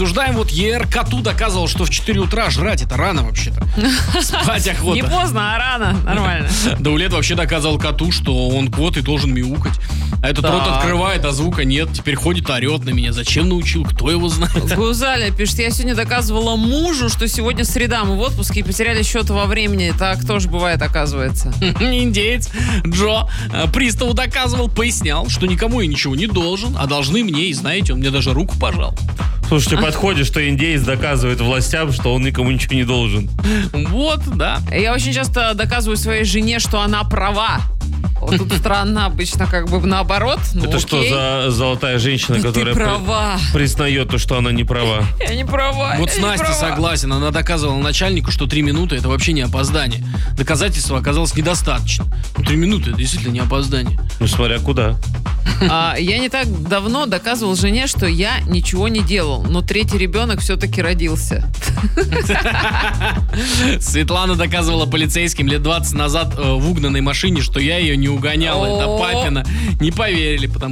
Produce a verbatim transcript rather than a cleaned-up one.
Обсуждаем, вот ЕР коту доказывал, что в четыре утра жрать это рано вообще-то. Спать охота. Не поздно, а рано. Нормально. Даулет вообще доказывал коту, что он кот и должен мяукать. А этот Так. рот открывает, а звука нет. Теперь ходит, орет на меня. Зачем научил? Кто его знает? Гузаля пишет, я сегодня доказывала мужу, что сегодня среда, мы в отпуске и потеряли счет во времени. Так тоже бывает, оказывается. Индеец Джо э, приставу доказывал, пояснял, что никому я ничего не должен, а должны мне, и знаете, он мне даже руку пожал. Слушайте, подходит, что индеец доказывает властям, что он никому ничего не должен. Вот, да. Я очень часто доказываю своей жене, что она права. Вот тут странно, обычно как бы наоборот. Ну, Это что окей. за золотая женщина, Да которая ты права. при- признает то, что она не права? Я не права. Вот я с не Настей права. согласен. Она доказывала начальнику, что три минуты это вообще не опоздание. Доказательства оказалось недостаточно. Ну, три минуты это действительно не опоздание. Ну, смотря куда. А, я не так давно доказывал жене, что я ничего не делал, но третий ребенок все-таки родился. Светлана доказывала полицейским лет двадцать назад э, в угнанной машине, что я ее не угонял. Это О. папина. Не поверили, потому